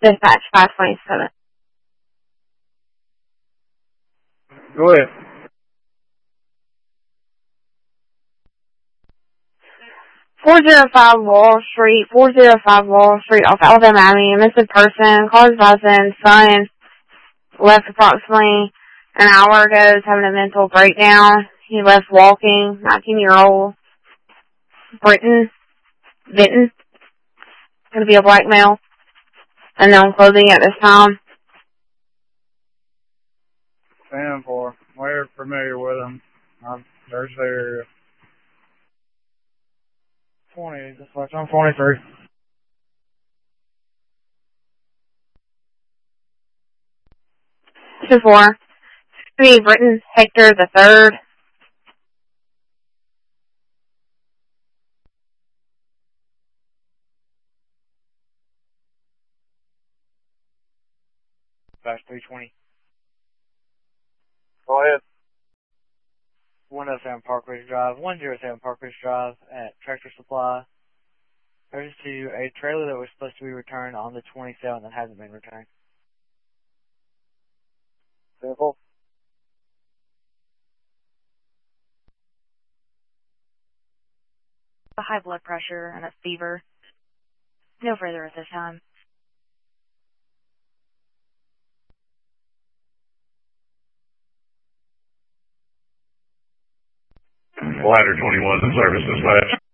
Dispatch 527. Go ahead. Four zero five Wall Street off Alabama Avenue. Missing person, cause Boston, son, left approximately an hour ago, is having a mental breakdown. He left walking, 19-year-old, Benton, gonna be a black male, unknown clothing at this time. 10-4. We're familiar with them. There's their 20, just like I'm 23. This is for Britton Hector the Third. That's 320. Go ahead. 107 Park Ridge Drive, 107 Park Ridge Drive at Tractor Supply. There's to a trailer that was supposed to be returned on the 27th and hasn't been returned. Simple. High blood pressure and a fever. No further at this time. Ladder 21 in service dispatch.